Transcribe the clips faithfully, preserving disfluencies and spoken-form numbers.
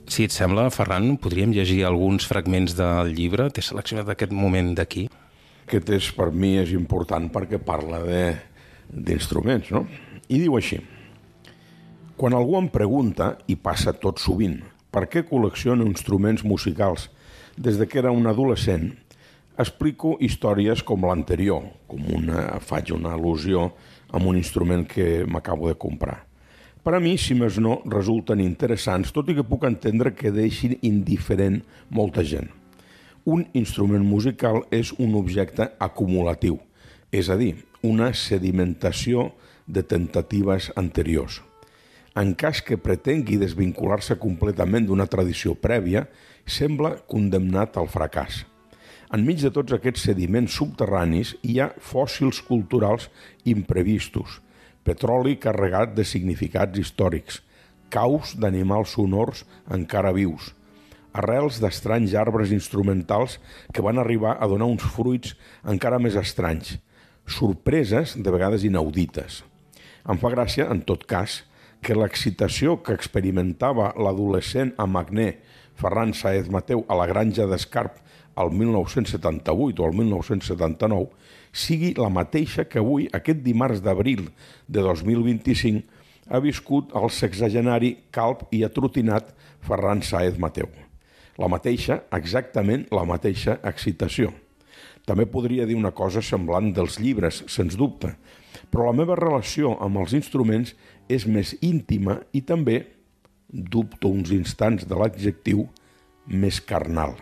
Si et sembla, Ferran, podríem llegir alguns fragments del llibre? T'he seleccionat aquest moment d'aquí. Aquest és, per mi és important perquè parla d'instruments, no? I diu així: quan algú em pregunta, i passa tot sovint, per què col·lecciono instruments musicals des de que era un adolescent, explico històries com l'anterior, com una, faig una al·lusió a un instrument que m'acabo de comprar. Per a mi, si més no, resulten interessants, tot i que puc entendre que deixin indiferent molta gent. Un instrument musical és un objecte acumulatiu, és a dir, una sedimentació de tentatives anteriors. En cas que pretengui desvincular-se completament d'una tradició prèvia, sembla condemnat al fracàs. Enmig de tots aquests sediments subterranis hi ha fòssils culturals imprevistos, petroli carregat de significats històrics, caus d'animals sonors encara vius, arrels d'estranys arbres instrumentals que van arribar a donar uns fruits encara més estranys, sorpreses de vegades inaudites. Em fa gràcia, en tot cas, que l'excitació que experimentava l'adolescent amagner Ferran Sáez Mateu a la granja d'Escarp el mil nou-cents setanta-vuit o el mil nou-cents setanta-nou sigui la mateixa que avui, aquest dimarts d'abril de dos mil vint-i-cinc, ha viscut el sexagenari calb i atrotinat Ferran Sáez Mateu. La mateixa, exactament la mateixa excitació. També podria dir una cosa semblant dels llibres, sens dubte, però la meva relació amb els instruments és més íntima i també, dubto uns instants de l'adjectiu, més carnal.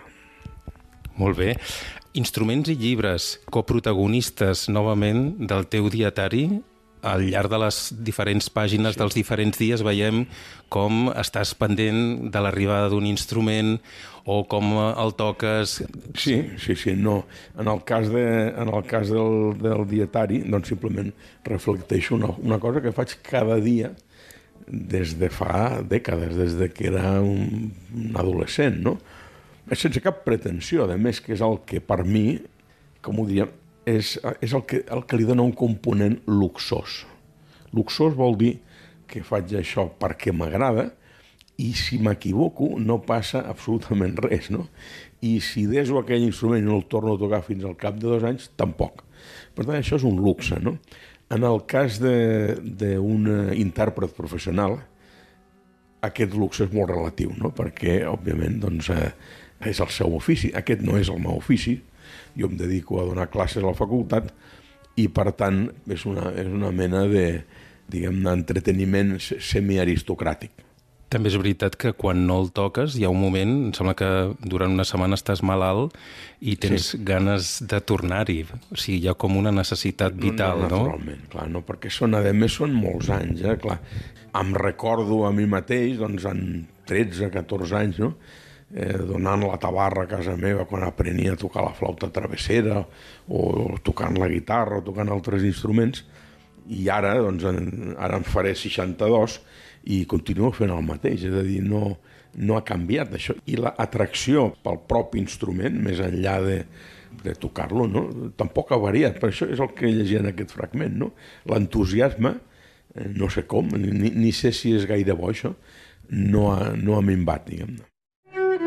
Molt bé. Instruments i llibres, coprotagonistes novament del teu dietari. Al llarg de les diferents pàgines dels diferents dies veiem com estàs pendent de l'arribada d'un instrument o com el toques. Sí, sí, sí, no. En el cas, de, en el cas del, del dietari, doncs simplement reflecteixo una, una cosa que faig cada dia des de fa dècades, des de que era un, un adolescent, no? Sense cap pretensió, a més, que és el que per mi, com ho diríem, és, és el, que, el que li dona un component luxós. Luxós vol dir que faig això perquè m'agrada i si m'equivoco no passa absolutament res, no? I si deso aquell instrument i no el torno a tocar fins al cap de dos anys, tampoc. Per tant, això és un luxe, no? En el cas d'un intèrpret professional, aquest luxe és molt relatiu, no? Perquè, òbviament, doncs, eh, és el seu ofici. Aquest no és el meu ofici. Jo em dedico a donar classes a la facultat i, per tant, és una, és una mena de, diguem-ne, entreteniment semiaristocràtic. També és veritat que quan no el toques hi ha un moment, em sembla que durant una setmana estàs malalt i tens sí. ganes de tornar-hi. O sigui, hi ha com una necessitat vital, no? No, naturalment, clar, no? Perquè són, a més, són molts anys, eh? Clar, em recordo a mi mateix, doncs, en tretze catorze anys, no? Eh, donant la tabarra a casa meva quan aprenia a tocar la flauta travessera o tocant la guitarra o tocant altres instruments, i ara, doncs, en, ara en faré seixanta-dos i continuo fent el mateix, és a dir, no, no ha canviat això. I l'atracció pel propi instrument, més enllà de, de tocar-lo, no? Tampoc ha variat, per això és el que llegia en aquest fragment, no? L'entusiasme, eh, no sé com, ni, ni sé si és gaire bo això, no ha, no ha minvat, diguem-ne.